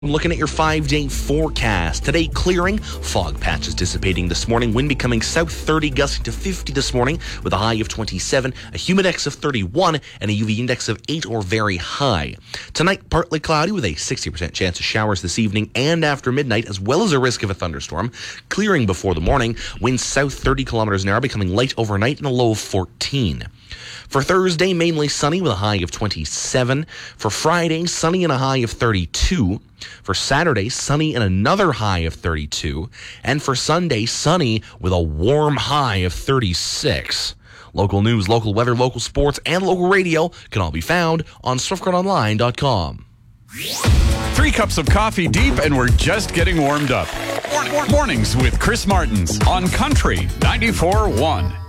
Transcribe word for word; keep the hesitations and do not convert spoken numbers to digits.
Looking at your five-day forecast. Today, clearing. Fog patches dissipating this morning. Wind becoming south thirty, gusting to fifty this morning with a high of twenty-seven, a humidex of thirty-one, and a U V index of eight or very high. Tonight, partly cloudy with a sixty percent chance of showers this evening and after midnight, as well as a risk of a thunderstorm. Clearing before the morning. Winds south thirty kilometers an hour, becoming light overnight and a low of fourteen. For Thursday, mainly sunny with a high of twenty-seven. For Friday, sunny and a high of thirty-two. For Saturday, sunny and another high of thirty-two. And for Sunday, sunny with a warm high of thirty-six. Local news, local weather, local sports, and local radio can all be found on swift current online dot com. Three cups of coffee deep, and we're just getting warmed up. Mornings with Chris Martins on Country ninety-four point one.